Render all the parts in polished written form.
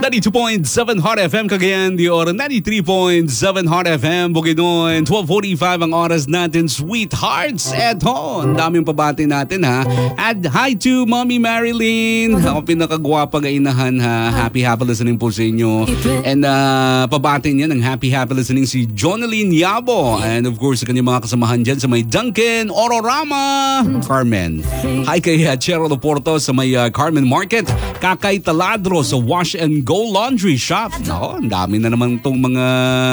92.7 Hot FM Cagayan de Oro, 93.7 Hot FM Bukidnon, 12:45 ang oras natin, sweethearts. Eto, ang daming pabati natin ha. At hi to Mommy Marilyn, ako pinakagwapa gainahan ha. Happy listening po sa inyo. And pabati niya ng happy listening si Jonaline Yabo. And of course sa kanyang mga kasamahan dyan sa may Duncan, Ororama, Carmen. Hi kay Chero Loporto sa may Carmen Market. Kakay Taladro sa Wash and Go Laundry Shop. Nako, ang dami na naman itong mga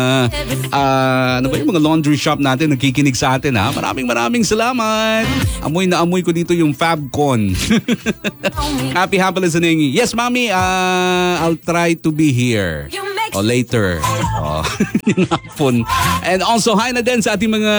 yung mga laundry shop natin nakikinig sa atin ha. Maraming salamat. Amoy na amoy ko dito yung Fabcon. Happy listening. Yes, Mommy, I'll try to be here. O later. Yung hapon. And also, hi na din sa ating mga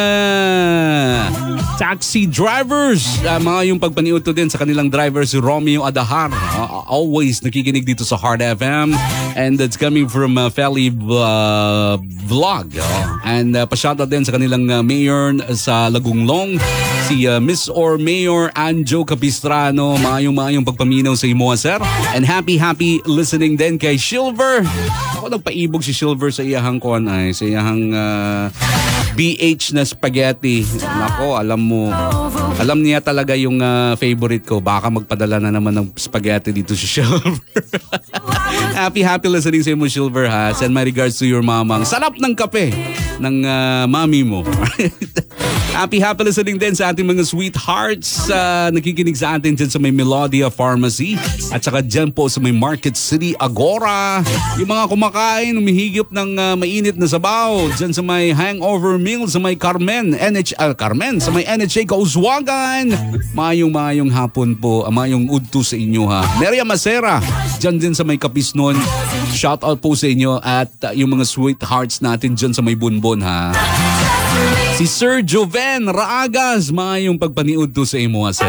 taxi drivers. Mga yung pagpaniuto din sa kanilang driver si Romeo Adahar. Always nakikinig dito sa Hard FM. And that's coming from Feli Vlog. And pa-shoutout din sa kanilang mayor sa Lagunglong. Si Miss or Mayor Anjo Capistrano. Mayong pagpaminaw sa imo, sir. And happy listening din kay Silver. Ako nagpaibog si Silver sa iyahang sa iyahang BH na spaghetti. Nako, alam niya talaga yung favorite ko. Baka magpadala na naman ng spaghetti dito si Silver. happy listening sa imo, Silver ha. Send my regards to your mamang. Sarap ng kape ng mami mo. Happy listening din sa ating mga sweethearts nakikinig sa atin dyan sa may Melodia Pharmacy at saka dyan po sa may Market City Agora. Yung mga kumakain, umihigop ng mainit na sabaw dyan sa may Hangover Meal sa may Carmen sa may NHA Kauswagan. Mayong hapon po, mayong udto sa inyo ha. Neria Masera dyan din sa may Kapisnon. Shout out po sa inyo at yung mga sweethearts natin dyan sa may Bunbon ha. Si Sir Joven Raagas, mayong pagpaniud to sa imo, sir.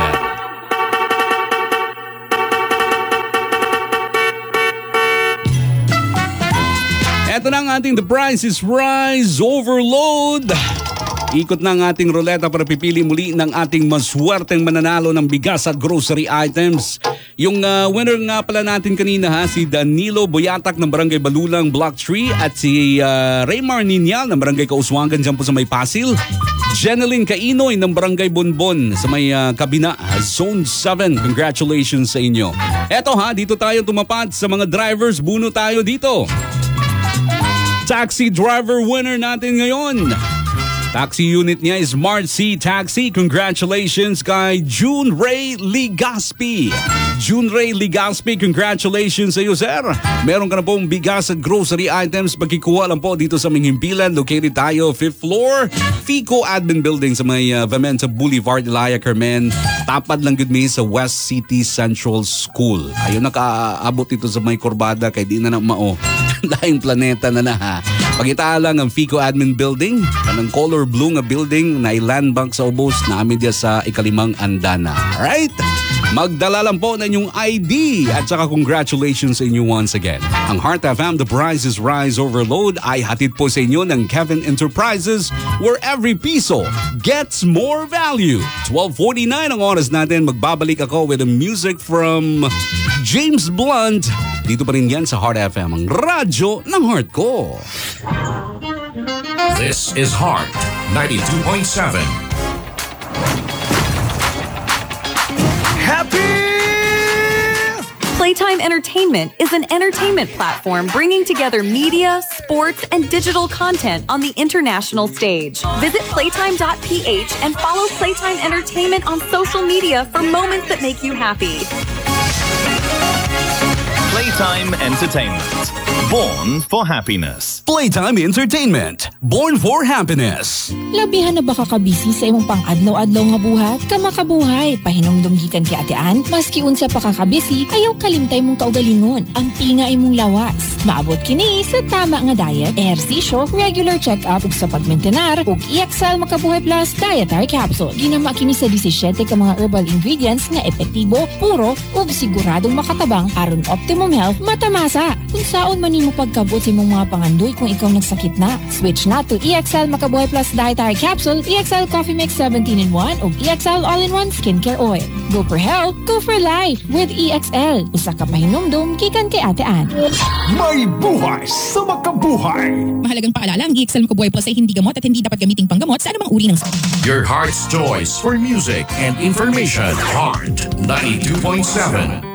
Eto na ang ating The Price is Rise Overload. Ikot na ang ating ruleta para pipili muli ng ating maswerteng mananalo ng bigas at grocery items. Yung winner nga pala natin kanina ha, si Danilo Boyatak ng Barangay Balulang, Block 3 at si Raymar Ninyal ng Barangay Kauswagan dyan po sa may Pasil. Jeneline Kainoy ng Barangay Bonbon sa may Kabina, Zone 7. Congratulations sa inyo. Eto ha, dito tayo tumapad sa mga drivers. Buno tayo dito. Taxi driver winner natin ngayon. Taxi unit niya is Smart C Taxi. Congratulations kay June Ray Ligaspi. June Ray Ligaspi, congratulations sa iyo, sir. Meron ka na pong bigas at grocery items. Pagkikuha lang po dito sa Minghimpilan. Located tayo, 5th floor. Fico Admin Building sa may Vamenta Boulevard, Ilaya, Carmen. Tapad lang gud mi sa West City Central School. Ayun, nakaabot ito sa may Corbada kay di na mao. Laing planeta na ha. Pagita lang ang Fico Admin Building, kanang color blue nga building na land bank sa ubos na amidya sa ikalimang andana. Alright? Magdala lang po na inyong ID at saka congratulations sa inyo once again. Ang Heart FM, The Price is Rise Overload ay hatid po sa inyo ng Kevin Enterprises where every piso gets more value. 12:49 ang oras natin. Magbabalik ako with the music from James Blunt. Dito pa rin yan sa Heart FM, ang radyo ng heart ko. This is Heart 92.7. Playtime Entertainment is an entertainment platform bringing together media, sports, and digital content on the international stage. Visit playtime.ph and follow Playtime Entertainment on social media for moments that make you happy. Playtime Entertainment. Born for happiness. Playtime Entertainment. Born for happiness. Labihan na ba kakabisi sa imong pang-adlaw-adlaw nga buhat? Kamakabuhay, pahinongdong gikan kay atean, maski unsa pa kakabisi, ayaw kalimtay mong kaugalingon. Ang pinga imong lawas. Maabot kini sa tama nga diet, ehersisyo, regular check-up ug sa pagmentenar, ug EXL Makabuhay Plus Dietary Capsule. Ginama kini sa 17 ka mga herbal ingredients nga epektibo, puro, ug siguradong makatabang aron optimum health matamasa. Kung saon man nimo pagkabot sa imong mga pangandoy kung ikaw nagsakit na, switch na to EXL Makabuhay Plus Dietary Capsule, EXL Coffee Mix 17-in-1 ug EXL All-in-1 Skincare Oil. Go for health, go for life with EXL. Usa ka pahinumdum gikan kay Ate Ann. May buhay sa makabuhay. Mahalagang paalala, ang EXL Makabuhay Plus ay hindi gamot at hindi dapat gamiting panggamot sa anumang uri ng sakit. Your heart's choice for music and information. Heart 92.7.